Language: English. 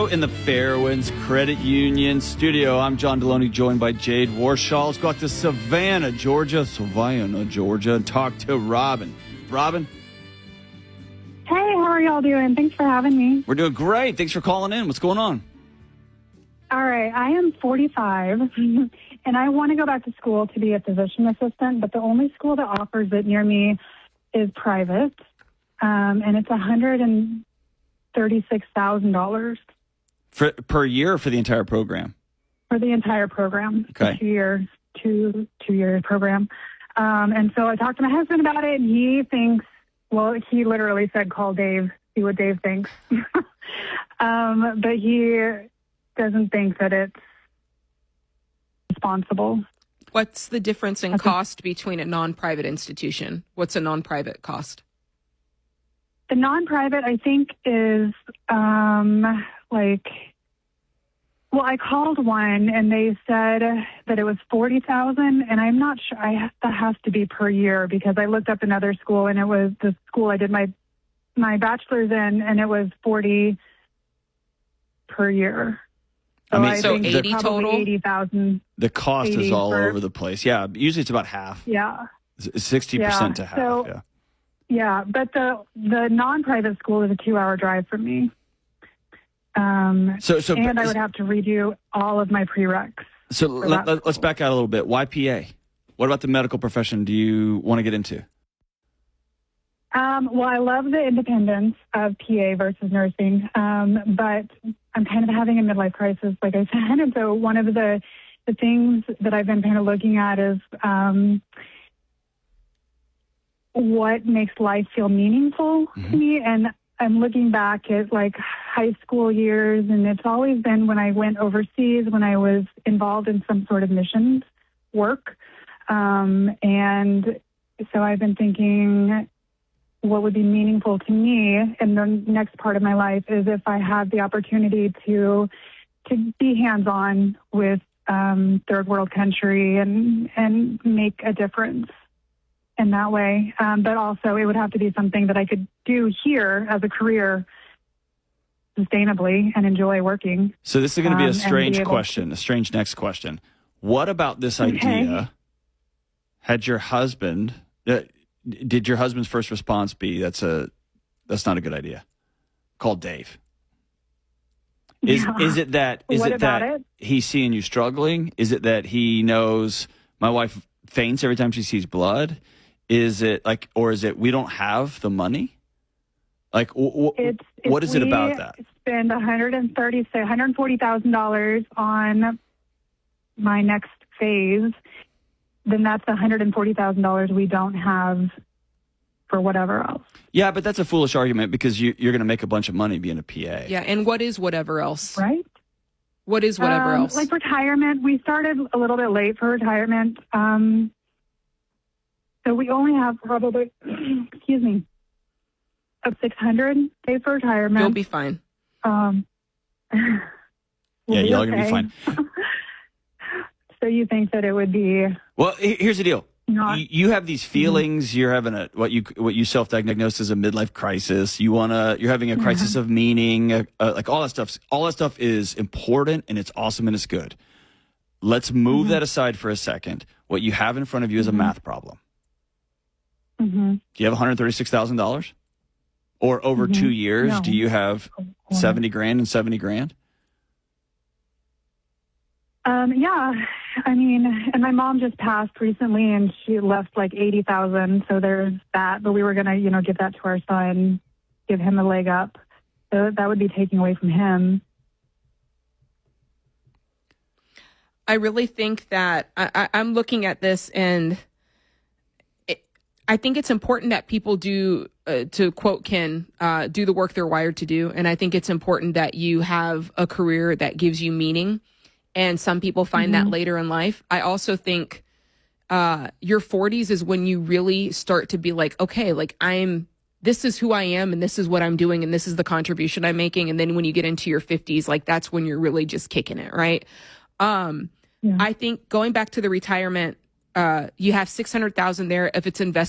Studio in the Fairwinds Credit Union studio. I'm John Deloney, joined by Jade Warshaw. Let's go out to Savannah, Georgia, and talk to Robin. Robin? Hey, how are y'all doing? Thanks for having me. We're doing great. Thanks for calling in. What's going on? All right, I am 45, and I want to go back to school to be a physician assistant, but the only school that offers it near me is private, and it's $136,000 Per year or for the entire program? For the entire program. Okay. 2 years, two-year program. And so I talked to my husband about it, and he thinks, well, he literally said, call Dave, see what Dave thinks. But he doesn't think that it's responsible. What's the difference in cost between a non-private institution? What's a non-private cost? The non-private, I think, is I called one and they said that it was $40,000, and I'm not sure. That has to be per year, because I looked up another school, and it was the school I did my bachelor's in, and it was $40,000 per year. So I think 80 total? 80,000. The cost is all over the place. Yeah, usually it's about half. Yeah. 60% to half, yeah. Yeah, but the non-private school is a 2-hour drive from me. And I would have to redo all of my prereqs. So let's back out a little bit. Why PA? What about the medical profession do you want to get into? Well, I love the independence of PA versus nursing, but I'm kind of having a midlife crisis, like I said. And so one of the things that I've been kind of looking at is what makes life feel meaningful to me. And I'm looking back at like high school years, and it's always been when I went overseas, when I was involved in some sort of missions work. And so I've been thinking, what would be meaningful to me in the next part of my life is if I had the opportunity to be hands-on with third world country and make a difference in that way. But also it would have to be something that I could do here as a career sustainably and enjoy working. So this is going to be a strange question, a strange next question. What about this idea had your husband... did your husband's first response be, that's not a good idea? Call Dave. Is it that he's seeing you struggling? Is it that he knows my wife faints every time she sees blood? Is it we don't have the money? Like, what is it about that? Spend $140,000 on my next phase, then that's $140,000 we don't have for whatever else. Yeah, but that's a foolish argument, because you're going to make a bunch of money being a PA. Yeah, and what is whatever else? Right? What is whatever else? Like retirement. We started a little bit late for retirement. So we only have probably, of $600 saved for retirement. You'll be fine. We'll y'all are going to be fine. So you think that it would be... Well, here's the deal. You have these feelings. You're having what you self-diagnosed as a midlife crisis. You're having a crisis of meaning. Like all that stuff. All that stuff is important, and it's awesome, and it's good. Let's move that aside for a second. What you have in front of you is a math problem. Do you have $136,000? Or over 2 years, do you have $70,000 and $70,000? Yeah. I mean, and my mom just passed recently, and she left like $80,000. So there's that. But we were going to, give that to our son, give him a leg up. So that would be taking away from him. I really think that I'm looking at this, and I think it's important that people do, to quote Ken, do the work they're wired to do. And I think it's important that you have a career that gives you meaning. And some people find that later in life. I also think your 40s is when you really start to be like, okay, like this is who I am, and this is what I'm doing, and this is the contribution I'm making. And then when you get into your 50s, like that's when you're really just kicking it, right? I think going back to the retirement, you have $600,000 there. If it's invested